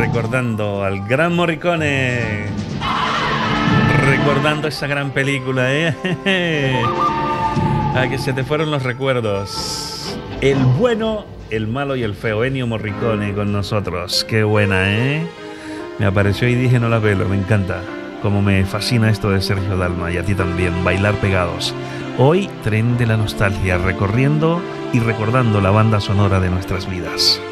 recordando al gran Morricone, recordando esa gran película, a que se te fueron los recuerdos. El bueno, el malo y el feo. Ennio Morricone con nosotros. Qué buena, me apareció y dije, no la pelo, me encanta. Como me fascina esto de Sergio Dalma, y a ti también, bailar pegados. Hoy, tren de la nostalgia, recorriendo y recordando la banda sonora de nuestras vidas.